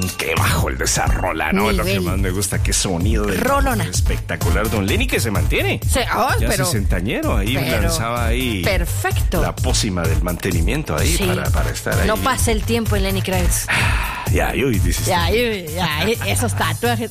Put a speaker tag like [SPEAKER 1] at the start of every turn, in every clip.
[SPEAKER 1] Qué bajo el de esa rola, ¿no? Es lo que más me gusta, qué sonido de
[SPEAKER 2] rolona.
[SPEAKER 1] Espectacular. Don Lenny, que se mantiene. Ya
[SPEAKER 2] pero
[SPEAKER 1] sesentañero, ahí lanzaba ahí.
[SPEAKER 2] Perfecto.
[SPEAKER 1] La pócima del mantenimiento ahí para estar ahí.
[SPEAKER 2] No pasa el tiempo en Lenny Kravitz.
[SPEAKER 1] Dices.
[SPEAKER 2] Esos tatuajes.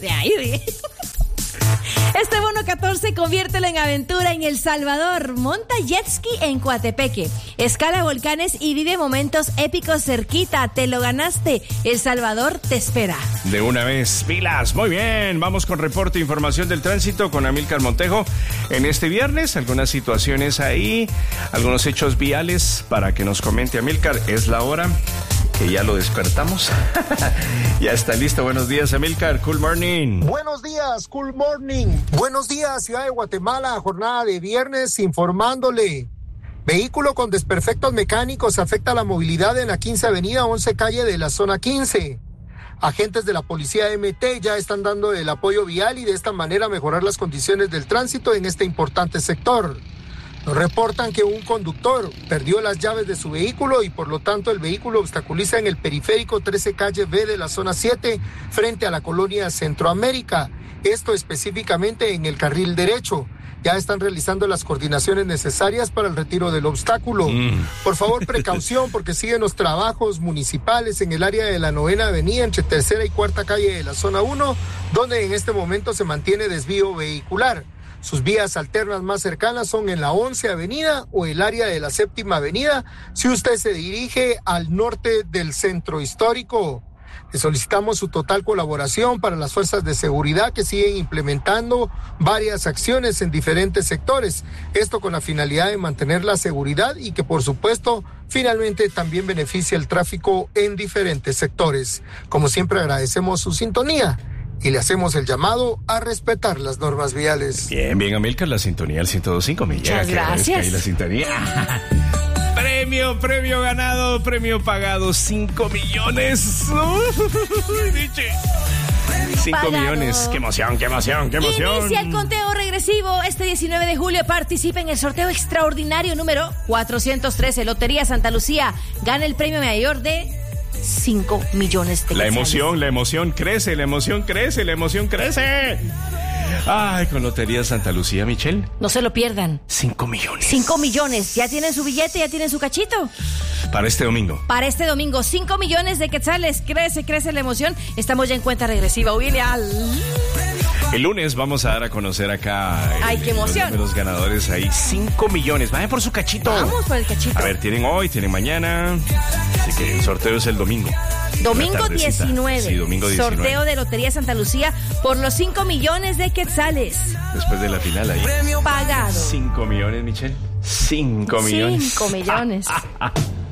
[SPEAKER 2] Este bono 14 conviértelo en aventura en El Salvador. Monta jet ski en Coatepeque. Escala volcanes y vive momentos épicos cerquita. Te lo ganaste. El Salvador te espera.
[SPEAKER 1] De una vez, pilas. Muy bien. Vamos con reporte e información del tránsito con Amílcar Montejo. En este viernes, algunas situaciones ahí, algunos hechos viales para que nos comente Amílcar. Es la hora que ya lo despertamos. Ya está listo. Buenos días, Amílcar. Cool morning.
[SPEAKER 3] Buenos días, cool morning. Buenos días, Ciudad de Guatemala. Jornada de viernes informándole. Vehículo con desperfectos mecánicos afecta la movilidad en la 15 Avenida, 11 calle de la zona 15. Agentes de la Policía MT ya están dando el apoyo vial y de esta manera mejorar las condiciones del tránsito en este importante sector. Nos reportan que un conductor perdió las llaves de su vehículo y por lo tanto el vehículo obstaculiza en el periférico 13 calle B de la zona 7 frente a la colonia Centroamérica. Esto específicamente en el carril derecho. Ya están realizando las coordinaciones necesarias para el retiro del obstáculo. Por favor, precaución porque siguen los trabajos municipales en el área de la 9ª Avenida entre 3ª y 4ª calle de la zona 1, donde en este momento se mantiene desvío vehicular. Sus vías alternas más cercanas son en la 11 Avenida o el área de la 7ª Avenida, si usted se dirige al norte del centro histórico. Le solicitamos su total colaboración para las fuerzas de seguridad que siguen implementando varias acciones en diferentes sectores. Esto con la finalidad de mantener la seguridad y que, por supuesto, finalmente también beneficie el tráfico en diferentes sectores. Como siempre, agradecemos su sintonía y le hacemos el llamado a respetar las normas viales.
[SPEAKER 1] Bien, Amílcar, la sintonía al 102.5.
[SPEAKER 2] Muchas gracias.
[SPEAKER 1] Ahí la sintonía. Premio ganado, premio pagado, 5 millones. 5 millones, qué emoción.
[SPEAKER 2] Inicia el conteo regresivo. Este 19 de julio participa en el sorteo extraordinario número 413. Lotería Santa Lucía gana el premio mayor de 5 millones de quetzales.
[SPEAKER 1] La emoción crece. Ay, con Lotería Santa Lucía, Michelle.
[SPEAKER 2] No se lo pierdan.
[SPEAKER 1] 5 millones.
[SPEAKER 2] 5 millones. ¿Ya tienen su billete? ¿Ya tienen su cachito?
[SPEAKER 1] Para este domingo.
[SPEAKER 2] 5 millones de quetzales. Crece la emoción. Estamos ya en cuenta regresiva, William.
[SPEAKER 1] El lunes vamos a dar a conocer acá.
[SPEAKER 2] ¡Ay, qué emoción!
[SPEAKER 1] Los ganadores ahí. 5 millones. Vayan por su cachito.
[SPEAKER 2] Vamos por el cachito.
[SPEAKER 1] A ver, tienen hoy, tienen mañana. Así que el sorteo es el domingo.
[SPEAKER 2] Domingo 19.
[SPEAKER 1] Sí, domingo 19.
[SPEAKER 2] Sorteo de Lotería Santa Lucía por los 5 millones de quetzales.
[SPEAKER 1] Después de la final ahí.
[SPEAKER 2] Pagado.
[SPEAKER 1] 5 millones, Michelle. 5 millones.
[SPEAKER 2] 5 millones.